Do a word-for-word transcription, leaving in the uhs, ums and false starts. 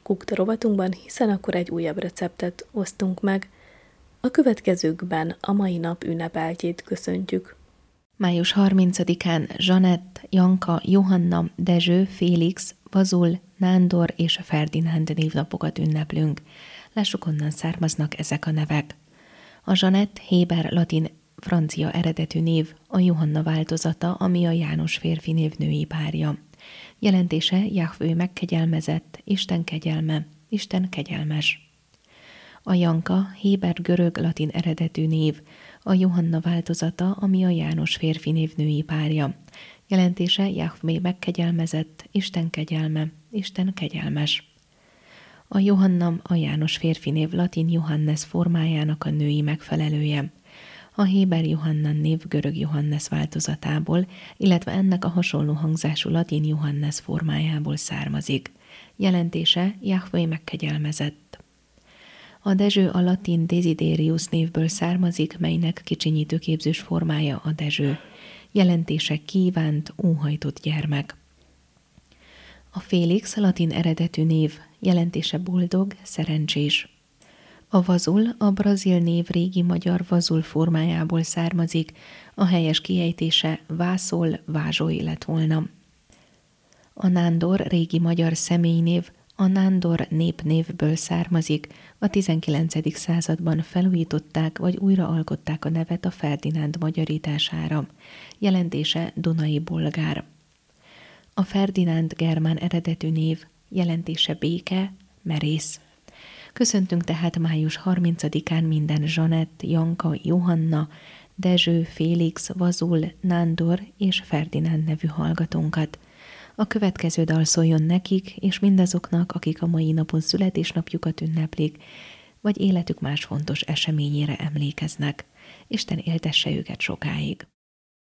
Cooked rovatunkban, hiszen akkor egy újabb receptet osztunk meg. A következőkben a mai nap ünnepeltjét köszöntjük. május harmincadikán Zsanett, Janka, Johanna, Dezső, Félix, Vazul, Nándor és Ferdinánd névnapokat ünneplünk. Lássuk, onnan származnak ezek a nevek. A Zsanett héber latin francia eredetű név, a Johanna változata, ami a János férfi név női párja. Jelentése Jahvő megkegyelmezett, Isten kegyelme, Isten kegyelmes. A Janka héber görög latin eredetű név, a Johanna változata, ami a János férfi név női párja. Jelentése Jahvé megkegyelmezett, Isten kegyelme, Isten kegyelmes. A Johanna a János férfi név latin Johannes formájának a női megfelelője. A héber Johannan név görög Johannes változatából, illetve ennek a hasonló hangzású latin Johannes formájából származik. Jelentése Jahvé megkegyelmezett. A Dezső a latin Desiderius névből származik, melynek kicsinyítő képzős formája a Dezső. Jelentése kívánt, óhajtott gyermek. A Félix latin eredetű név, jelentése boldog, szerencsés. A Vazul a brazil név régi magyar Vazul formájából származik, a helyes kiejtése vászol, vázsoly lett volna. A Nándor régi magyar személynév, a Nándor népnévből származik, a tizenkilencedik században felújították vagy újraalkották a nevet a Ferdinánd magyarítására. Jelentése dunai bolgár. A Ferdinánd germán eredetű név, jelentése béke, merész. Köszöntünk tehát május harmincadikán minden Zsanett, Janka, Johanna, Dezső, Félix, Vazul, Nándor és Ferdinánd nevű hallgatónkat. A következő dal szóljon nekik, és mindazoknak, akik a mai napon születésnapjukat ünneplik, vagy életük más fontos eseményére emlékeznek. Isten éltesse őket sokáig.